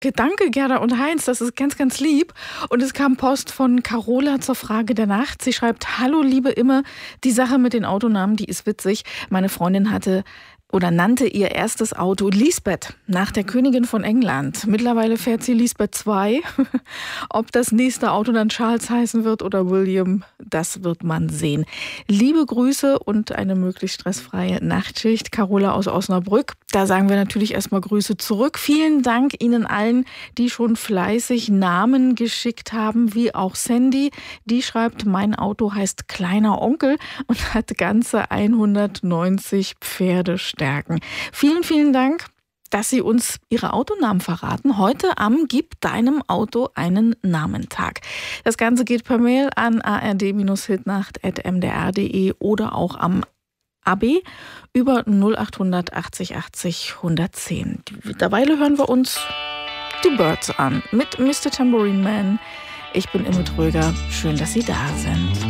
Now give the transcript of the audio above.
Danke, Gerda und Heinz, das ist ganz, ganz lieb. Und es kam Post von Carola zur Frage der Nacht. Sie schreibt: Hallo, liebe Imme, die Sache mit den Autonamen, die ist witzig. Meine Freundin hatte oder nannte ihr erstes Auto Lisbeth, nach der Königin von England. Mittlerweile fährt sie Lisbeth 2. Ob das nächste Auto dann Charles heißen wird oder William, das wird man sehen. Liebe Grüße und eine möglichst stressfreie Nachtschicht. Carola aus Osnabrück. Da sagen wir natürlich erstmal Grüße zurück. Vielen Dank Ihnen allen, die schon fleißig Namen geschickt haben, wie auch Sandy. Die schreibt: Mein Auto heißt Kleiner Onkel und hat ganze 190 Pferdestärken. Vielen, vielen Dank, dass Sie uns Ihre Autonamen verraten. Heute am Gib deinem Auto einen Namen-Tag. Das Ganze geht per Mail an ard-hitnacht@mdr.de oder auch am AB über 0800 80 80 110. Mittlerweile hören wir uns die Birds an mit Mr. Tambourine Man. Ich bin Imme Tröger. Schön, dass Sie da sind.